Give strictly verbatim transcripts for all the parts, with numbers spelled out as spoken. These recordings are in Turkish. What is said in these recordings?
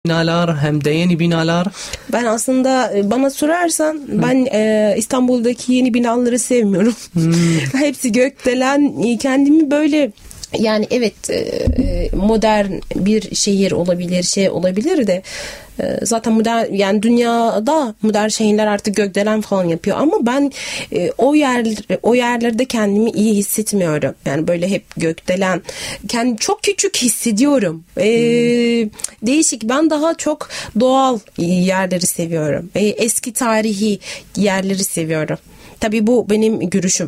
binalar hem de yeni binalar. Ben aslında bana sorarsan hmm. ben e, İstanbul'daki yeni binaları sevmiyorum. Hmm. Hepsi gökdelen. Kendimi böyle yani evet e, modern bir şehir olabilir, şey olabilir de e, zaten modern yani dünyada modern şehirler artık gökdelen falan yapıyor ama ben e, o yer o yerlerde kendimi iyi hissetmiyorum. Yani böyle hep gökdelen. Kendimi çok küçük hissediyorum. E, hmm. Değişik. Ben daha çok doğal yerleri seviyorum. E, eski tarihi yerleri seviyorum. Tabii bu benim görüşüm.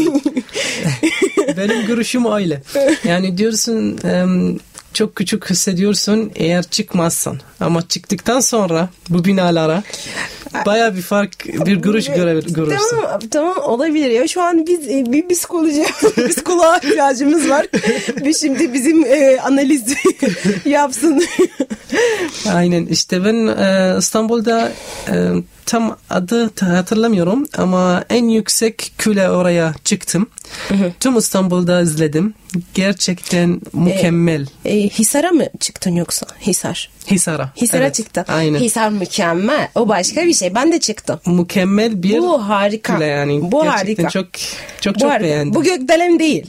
Benim görüşüm öyle. Yani diyorsun çok küçük hissediyorsun eğer çıkmazsan. Ama çıktıktan sonra bu binalara bayağı bir fark, bir görüş göre, görürsün. Tamam, tamam olabilir. Ya şu an biz bir psikoloji, psikoloğa ihtiyacımız var. Bir şimdi bizim e, analiz yapsın. Aynen. İşte ben e, İstanbul'da e, tam adı hatırlamıyorum ama en yüksek küle oraya çıktım. Hı hı. Tüm İstanbul'da izledim. Gerçekten mükemmel. E, e, Hisar'a mı çıktın yoksa? Hisar. Hisar'a. Hisar'a evet, çıktın. Aynen. Hisar mükemmel. O başka bir şey. Ben de çıktım. Mükemmel bir bu harika. küle yani. Bu gerçekten harika. çok çok bu çok harika. beğendim. Bu gökdelen değil.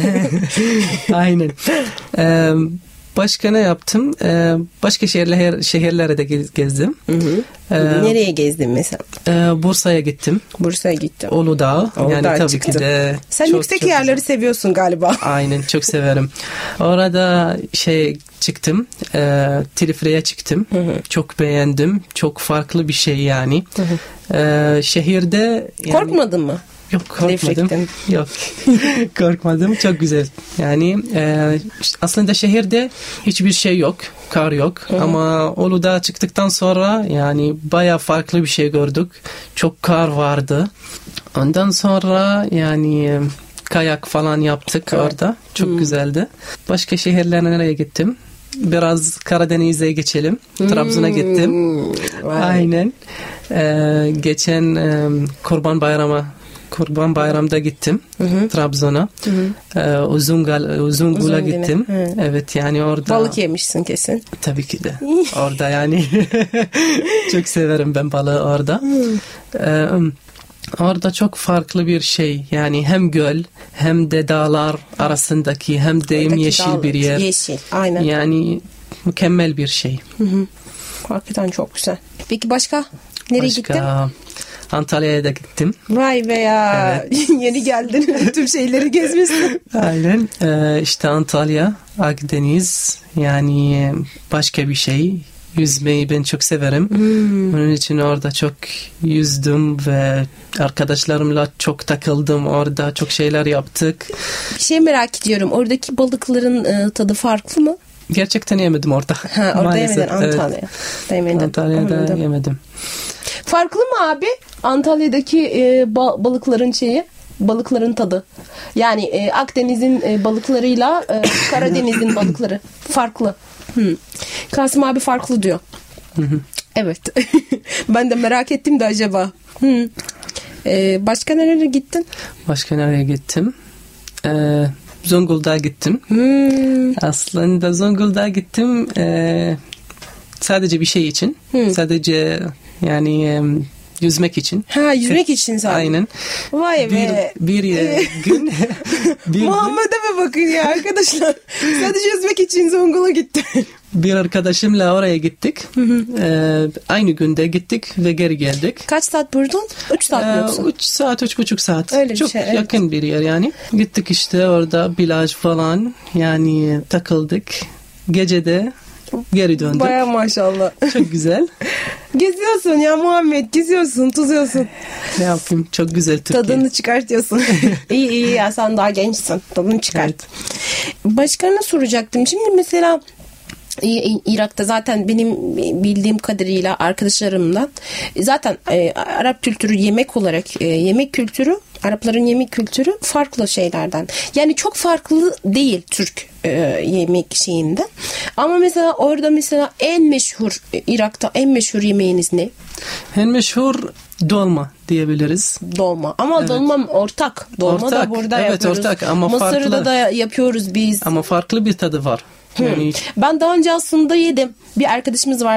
Aynen. Ee, Başka ne yaptım? Ee, başka şehirler, şehirlere de gezdim. Hı hı. Ee, Nereye gezdin mesela? E, Bursa'ya gittim. Bursa'ya gittim. Uludağ. Uludağ yani tabii çıktım. ki de. Sen çok, yüksek çok yerleri güzel. seviyorsun galiba. Aynen çok severim. Orada şey çıktım. E, Tilifre'ye çıktım. Hı hı. Çok beğendim. Çok farklı bir şey yani. Hı hı. E, şehirde. Yani, korkmadın mı? Yok korkmadım. Yok korkmadım. Çok güzel. Yani e, aslında şehirde hiçbir şey yok. Kar yok. Hı-hı. Ama Uludağ'a çıktıktan sonra yani bayağı farklı bir şey gördük. Çok kar vardı. Ondan sonra yani kayak falan yaptık Kay- orada. Çok hmm. güzeldi. Başka şehirlere nereye gittim? Biraz Karadeniz'e geçelim. Hmm. Trabzon'a gittim. Vay. Aynen. Ee, geçen e, Kurban Bayramı Kurban Bayram'da gittim. Hı hı. Trabzon'a. Hı hı. Ee, Uzungal, Uzungul'a gittim. Hı. Evet yani orada. Balık yemişsin kesin. Tabii ki de. Orada yani. Çok severim ben balığı orada. Ee, orada çok farklı bir şey. Yani hem göl hem de dağlar arasındaki hem de yeşil dağ, bir yer. Yeşil. Aynen. Yani mükemmel bir şey. Hı hı. Hakikaten çok güzel. Peki başka? Nereye başka... gittin? Antalya'ya da gittim. Vay be ya. Evet. Yeni geldin. Tüm şeyleri gezmişsin. Aynen. Ee, işte Antalya, Akdeniz. Yani başka bir şey. Yüzmeyi ben çok severim. Hmm. Onun için orada çok yüzdüm ve arkadaşlarımla çok takıldım. Orada çok şeyler yaptık. Bir şey merak ediyorum. Oradaki balıkların e, tadı farklı mı? Gerçekten yemedim orada. Ha, orada yemedin Antalya. Evet. Antalya'da Anladım. yemedim. Farklı mı abi? Antalya'daki e, ba- balıkların şeyi, balıkların tadı. Yani e, Akdeniz'in e, balıklarıyla e, Karadeniz'in balıkları farklı. Hmm. Kasım abi farklı diyor. Evet. Ben de merak ettim de acaba. Hmm. E, başka nereye gittin? Başka nereye gittim? Ee, Zonguldak'a gittim. Hmm. Aslında Zonguldak'a gittim. Ee, sadece bir şey için. Hmm. Sadece yani e, yüzmek için. Ha yüzmek için zaten. Aynen. Vay be. Bir, bir e, gün. bir Muhammed'e mi bakın ya arkadaşlar. Sadece yüzmek için Zonguldak'a gitti. Bir arkadaşımla oraya gittik. Hı hı. Ee, aynı günde gittik ve geri geldik. Kaç saat buradan? Üç saat mi yoksa? Üç saat, üç buçuk saat. Öyle Çok şey, yakın evet. bir yer yani. Gittik işte orada plaj falan yani takıldık. Gecede geri döndük. Baya maşallah. Çok güzel. Geziyorsun ya Muhammed. Geziyorsun, tuzuyorsun. Ne yapayım? Çok güzel Türkiye. Tadını çıkartıyorsun. İyi iyi ya sen daha gençsin. Tadını çıkart. Evet. Başka ne soracaktım? Şimdi mesela Irak'ta zaten benim bildiğim kadarıyla arkadaşlarımdan zaten e, Arap kültürü yemek olarak e, yemek kültürü Arapların yemek kültürü farklı şeylerden. Yani çok farklı değil Türk e, yemek şeyinde. Ama mesela orada mesela en meşhur Irak'ta en meşhur yemeğiniz ne? En meşhur dolma diyebiliriz. Dolma. Ama evet. Dolma ortak. Dolma ortak. da burada evet, yapıyoruz. Ortak ama Mısır'da farklı. da yapıyoruz biz. Ama farklı bir tadı var. Yani Ben daha önce aslında yedim. Bir arkadaşımız var